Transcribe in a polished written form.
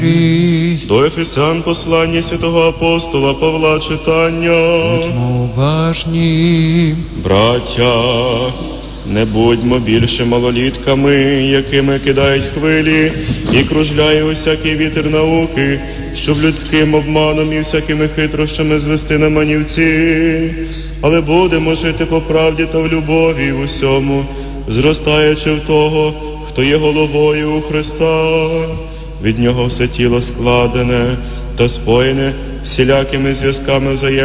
До Ефесян послання святого апостола Павла читання. Будьмо уважні. Браття, не будьмо більше малолітками, якими кидають хвилі і кружляє усякий вітер науки, щоб людським обманом і всякими хитрощами звести на манівці. Але будемо жити по правді та в любові в усьому, зростаючи в того, хто є головою у Христа. Від нього все тіло складене та споєне всілякими зв'язками взаємними,